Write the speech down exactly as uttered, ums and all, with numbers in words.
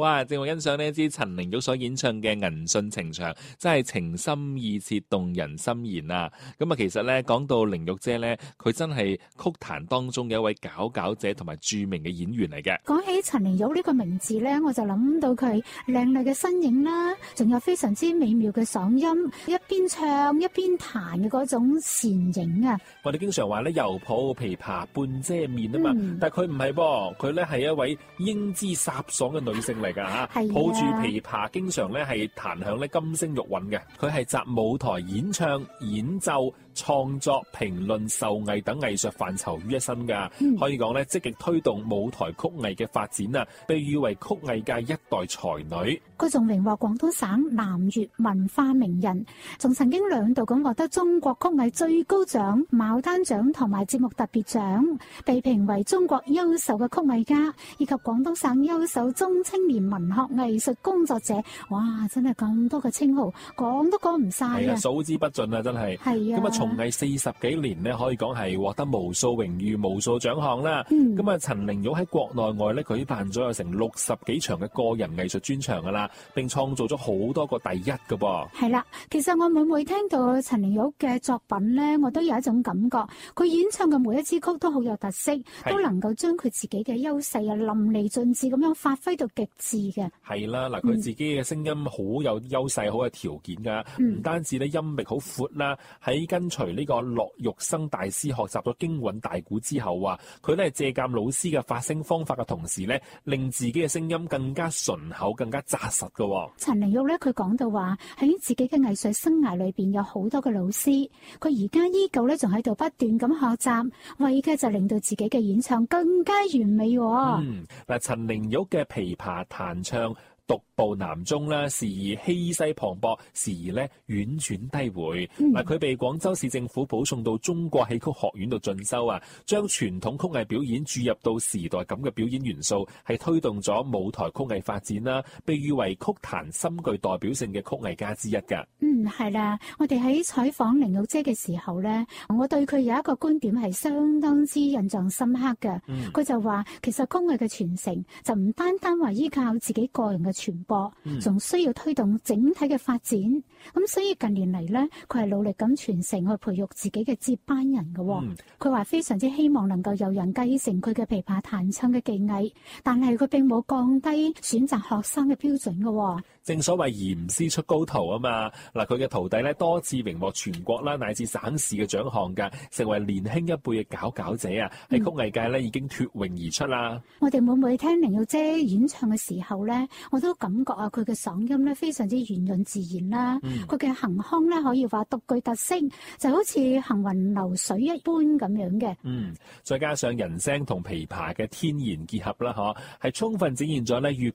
哇！正我欣賞呢一支陳玲玉所演唱嘅《銀訊情長》，真係情深意切、動人心弦啊！咁啊，其實咧講到玲玉姐咧，佢真係曲壇當中嘅一位佼佼者同埋著名嘅演員嚟嘅。 講起陳玲玉呢個名字咧，我就諗到佢靚麗嘅身影啦，仲有非常之美妙嘅嗓音，一邊唱一邊彈嘅嗰種倩影啊！ 我哋經常話咧，猶抱琵琶半遮面啊嘛，嗯、但係佢唔係噃，佢咧係一位英姿颯爽嘅女性嚟㗎嚇，抱住琵琶，經常咧係彈響咧金聲玉韻嘅。佢係集舞台演唱、演奏、創作、評論、授藝等藝術範疇於一身㗎，嗯、可以講咧積極推動舞台曲藝嘅發展啊，被譽為曲藝界一代才女。 佢仲榮獲廣東省南粵文化名人，仲曾經兩度咁獲得中國曲藝最高獎牡丹獎同埋節目特別獎，被評為中國優秀嘅曲藝家，以及廣東省優秀中青年文學藝術工作者。哇！真係咁多嘅稱號，講都講唔晒啊！ 數之不盡啊！真係。係啊！咁啊，從藝四十幾年呢，可以講係獲得無數榮譽、無數獎項啦。咁啊、嗯，陳玲玉喺國內外咧舉辦咗有成六十幾場嘅個人藝術專場噶啦，並創造咗好多個第一噶噃。係啦， 其實我每每聽到陳玲玉嘅作品咧，我都有一種感覺，佢演唱嘅每一支曲都好有特色，都能夠將佢自己嘅優勢啊淋漓盡致咁樣發揮到極致嘅。 係啦，嗱，佢自己嘅聲音好有優勢，好有條件噶，唔、嗯、單止咧音域好闊啦，喺跟隨呢個駱玉生大師學習咗京韻大鼓之後啊，佢咧借鑒老師嘅發聲方法嘅同時咧，令自己嘅聲音更加順口、更加紮實噶。 陳玲玉咧，佢講到話喺自己嘅藝術生涯裏邊有好多嘅老師，佢而家依舊咧仲喺度不斷咁學習，為嘅就令到自己嘅演唱更加完美。 嗯，嗱，陳玲玉嘅琵琶彈唱獨步南中啦，時而氣勢磅礴，時而咧婉轉低回。嗱、嗯，佢被廣州市政府保送到中國戲曲學院度進修啊，將傳統曲藝表演注入到時代感嘅表演元素，係推動咗舞台曲藝發展啦，被譽為曲壇深具代表性嘅曲藝家之一㗎。 嗯，係啦，我哋喺採訪玲玉姐嘅時候咧，我對佢有一個觀點係相當之印象深刻嘅。佢、嗯、就話，其實曲藝嘅傳承就唔單單話依靠自己個人嘅傳播，仲、嗯、需要推動整體嘅發展。咁所以近年嚟咧，佢係努力咁傳承去培育自己嘅接班人嘅。佢話、嗯、非常之希望能夠有人繼承佢嘅琵琶彈唱嘅技藝，但係佢並冇降低選擇學生嘅標準嘅。 正所謂嚴師出高徒啊嘛，嗱，佢嘅徒弟咧多次榮獲全國啦乃至省市嘅獎項㗎，成為年輕一輩嘅佼佼者啊！喺曲藝界咧已經脫穎而出啦。 我哋每每聽玲玉姐演唱嘅時候咧，我都感覺啊，佢嘅嗓音咧非常之圓潤自然啦，佢嘅行腔咧可以話獨具特色，就好似行雲流水一般咁樣嘅。嗯， 再加上人聲同琵琶嘅天然結合啦，嗬，係充分展現咗咧粵